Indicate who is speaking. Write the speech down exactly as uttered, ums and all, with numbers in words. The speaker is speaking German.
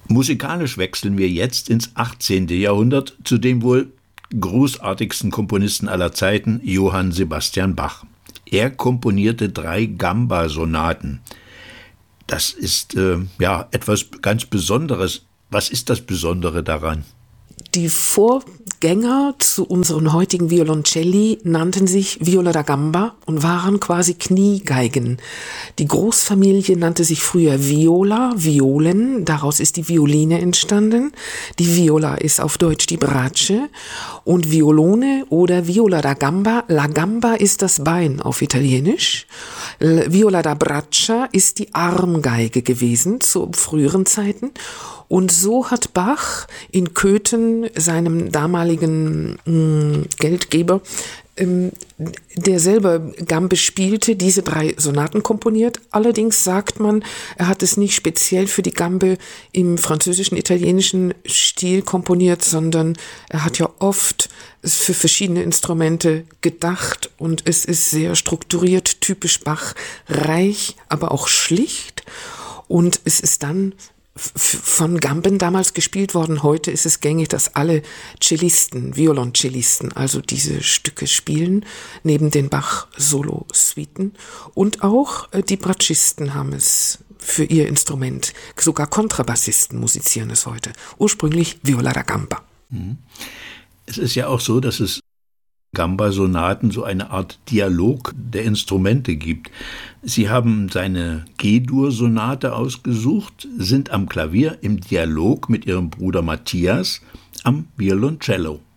Speaker 1: Musikalisch wechseln wir jetzt ins achtzehnten Jahrhundert zu dem wohl großartigsten Komponisten aller Zeiten, Johann Sebastian Bach. Er komponierte drei Gamba-Sonaten. Das ist äh, ja etwas ganz Besonderes. Was ist das Besondere daran?
Speaker 2: Die Vorgänger zu unseren heutigen Violoncelli nannten sich Viola da Gamba und waren quasi Kniegeigen. Die Großfamilie nannte sich früher Viola, Violen, daraus ist die Violine entstanden. Die Viola ist auf Deutsch die Bratsche und Violone oder Viola da Gamba, la Gamba ist das Bein auf Italienisch. Viola da Braccia ist die Armgeige gewesen zu früheren Zeiten. Und so hat Bach in Köthen, seinem damaligen mh, Geldgeber, ähm, der selber Gambe spielte, diese drei Sonaten komponiert. Allerdings sagt man, er hat es nicht speziell für die Gambe im französischen, italienischen Stil komponiert, sondern er hat ja oft für verschiedene Instrumente gedacht und es ist sehr strukturiert, typisch Bach, reich, aber auch schlicht. Und es ist dann von Gamben damals gespielt worden. Heute ist es gängig, dass alle Cellisten, Violoncellisten, also diese Stücke spielen, neben den Bach-Solo-Suiten. Und auch die Bratschisten haben es für ihr Instrument. Sogar Kontrabassisten musizieren es heute. Ursprünglich Viola da Gamba.
Speaker 1: Es ist ja auch so, dass es Gamba-Sonaten so eine Art Dialog der Instrumente gibt. Sie haben seine G-Dur-Sonate ausgesucht, sind am Klavier im Dialog mit ihrem Bruder Matthias am Violoncello.